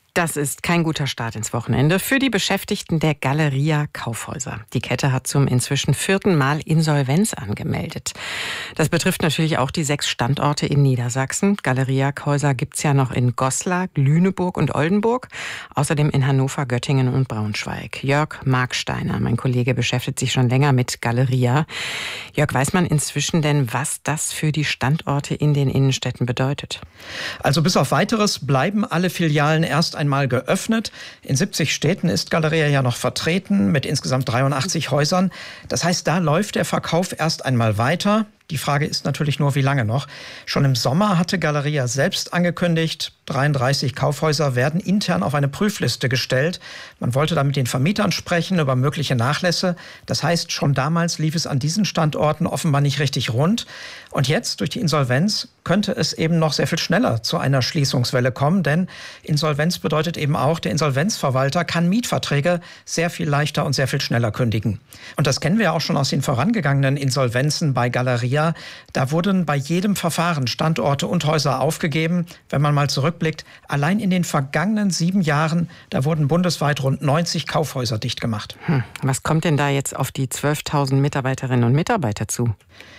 Das ist kein guter Start ins Wochenende für die Beschäftigten der Galeria Kaufhäuser. Die Kette hat zum inzwischen 4. Mal Insolvenz angemeldet. Das betrifft natürlich auch die 6 Standorte in Niedersachsen. Galeria Kaufhäuser gibt's ja noch in Goslar, Lüneburg und Oldenburg. Außerdem in Hannover, Göttingen und Braunschweig. Jörg Marksteiner, mein Kollege, beschäftigt sich schon länger mit Galeria. Jörg, weiß man inzwischen denn, was das für die Standorte in den Innenstädten bedeutet? Also bis auf Weiteres bleiben alle Filialen erst einmal geöffnet. In 70 Städten ist Galeria ja noch vertreten mit insgesamt 83 Häusern. Das heißt, da läuft der Verkauf erst einmal weiter. Die Frage ist natürlich nur, wie lange noch. Schon im Sommer hatte Galeria selbst angekündigt, 33 Kaufhäuser werden intern auf eine Prüfliste gestellt. Man wollte da mit den Vermietern sprechen über mögliche Nachlässe. Das heißt, schon damals lief es an diesen Standorten offenbar nicht richtig rund. Und jetzt, durch die Insolvenz, könnte es eben noch sehr viel schneller zu einer Schließungswelle kommen. Denn Insolvenz bedeutet eben auch, der Insolvenzverwalter kann Mietverträge sehr viel leichter und sehr viel schneller kündigen. Und das kennen wir ja auch schon aus den vorangegangenen Insolvenzen bei Galeria. Da wurden bei jedem Verfahren Standorte und Häuser aufgegeben. Wenn man mal zurückblickt, allein in den vergangenen 7 Jahren, da wurden bundesweit rund 90 Kaufhäuser dicht gemacht. Was kommt denn da jetzt auf die 12.000 Mitarbeiterinnen und Mitarbeiter zu?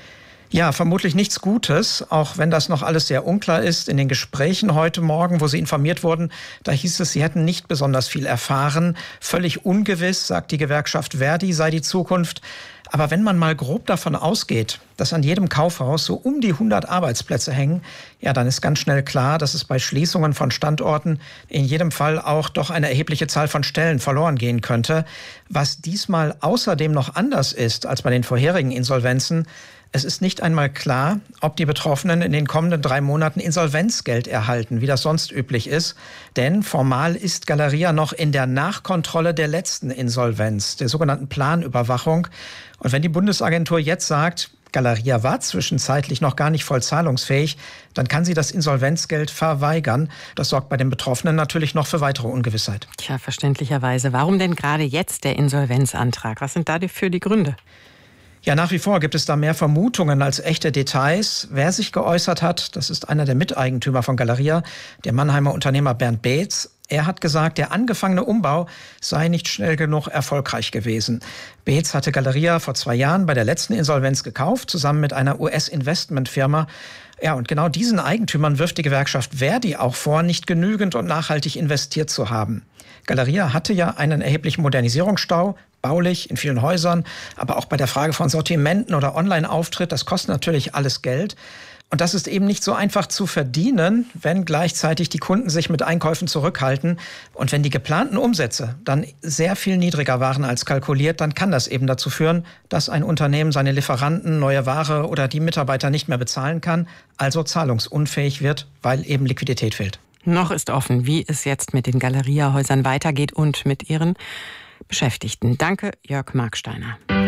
Ja, vermutlich nichts Gutes, auch wenn das noch alles sehr unklar ist. In den Gesprächen heute Morgen, wo sie informiert wurden, da hieß es, sie hätten nicht besonders viel erfahren. Völlig ungewiss, sagt die Gewerkschaft Verdi, sei die Zukunft. Aber wenn man mal grob davon ausgeht, dass an jedem Kaufhaus so um die 100 Arbeitsplätze hängen, ja, dann ist ganz schnell klar, dass es bei Schließungen von Standorten in jedem Fall auch doch eine erhebliche Zahl von Stellen verloren gehen könnte. Was diesmal außerdem noch anders ist als bei den vorherigen Insolvenzen: Es ist nicht einmal klar, ob die Betroffenen in den kommenden 3 Monaten Insolvenzgeld erhalten, wie das sonst üblich ist. Denn formal ist Galeria noch in der Nachkontrolle der letzten Insolvenz, der sogenannten Planüberwachung. Und wenn die Bundesagentur jetzt sagt, Galeria war zwischenzeitlich noch gar nicht voll zahlungsfähig, dann kann sie das Insolvenzgeld verweigern. Das sorgt bei den Betroffenen natürlich noch für weitere Ungewissheit. Tja, verständlicherweise. Warum denn gerade jetzt der Insolvenzantrag? Was sind dafür die Gründe? Ja, nach wie vor gibt es da mehr Vermutungen als echte Details. Wer sich geäußert hat, das ist einer der Miteigentümer von Galeria, der Mannheimer Unternehmer Bernd Beetz. Er hat gesagt, der angefangene Umbau sei nicht schnell genug erfolgreich gewesen. Beetz hatte Galeria vor 2 Jahren bei der letzten Insolvenz gekauft, zusammen mit einer US-Investmentfirma. Ja, und genau diesen Eigentümern wirft die Gewerkschaft Verdi auch vor, nicht genügend und nachhaltig investiert zu haben. Galeria hatte ja einen erheblichen Modernisierungsstau, baulich in vielen Häusern, aber auch bei der Frage von Sortimenten oder Online-Auftritt. Das kostet natürlich alles Geld. Und das ist eben nicht so einfach zu verdienen, wenn gleichzeitig die Kunden sich mit Einkäufen zurückhalten. Und wenn die geplanten Umsätze dann sehr viel niedriger waren als kalkuliert, dann kann das eben dazu führen, dass ein Unternehmen seine Lieferanten, neue Ware oder die Mitarbeiter nicht mehr bezahlen kann, also zahlungsunfähig wird, weil eben Liquidität fehlt. Noch ist offen, wie es jetzt mit den Galeria-Häusern weitergeht und mit ihren Beschäftigten. Danke, Jörg Marksteiner.